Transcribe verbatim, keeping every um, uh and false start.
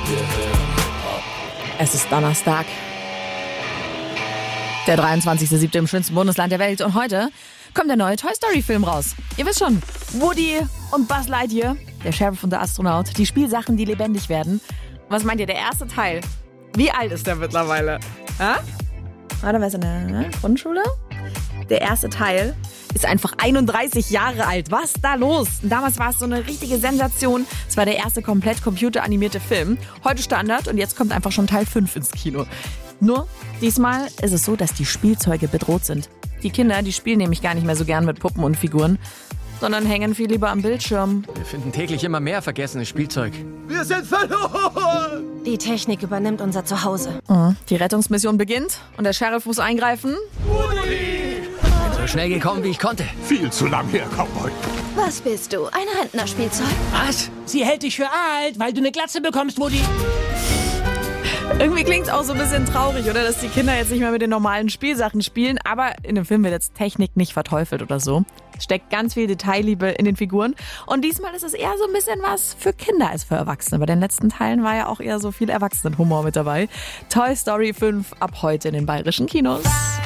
Es ist Donnerstag, der dreiundzwanzigster siebte im schönsten Bundesland der Welt. Und heute kommt der neue Toy Story Film raus. Ihr wisst schon, Woody und Buzz Lightyear, der Sheriff und der Astronaut, die Spielsachen, die lebendig werden. Was meint ihr, der erste Teil? Wie alt ist der mittlerweile? Ha? Warte, wer ist in der Grundschule? Der erste Teil ist einfach einunddreißig Jahre alt. Was ist da los? Damals war es so eine richtige Sensation. Es war der erste komplett computeranimierte Film. Heute Standard und jetzt kommt einfach schon Teil fünf ins Kino. Nur, diesmal ist es so, dass die Spielzeuge bedroht sind. Die Kinder, die spielen nämlich gar nicht mehr so gern mit Puppen und Figuren, sondern hängen viel lieber am Bildschirm. Wir finden täglich immer mehr vergessenes Spielzeug. Wir sind verloren! Die Technik übernimmt unser Zuhause. Mhm. Die Rettungsmission beginnt und der Sheriff muss eingreifen. So schnell gekommen, wie ich konnte. Viel zu lang her, Cowboy. Was bist du? Ein Rentnerspielzeug? Was? Sie hält dich für alt, weil du eine Glatze bekommst, Woody. Irgendwie klingt es auch so ein bisschen traurig, oder? Dass die Kinder jetzt nicht mehr mit den normalen Spielsachen spielen. Aber in dem Film wird jetzt Technik nicht verteufelt oder so. Es steckt ganz viel Detailliebe in den Figuren. Und diesmal ist es eher so ein bisschen was für Kinder als für Erwachsene. Bei den letzten Teilen war ja auch eher so viel Erwachsenenhumor mit dabei. Toy Story fünf ab heute in den bayerischen Kinos.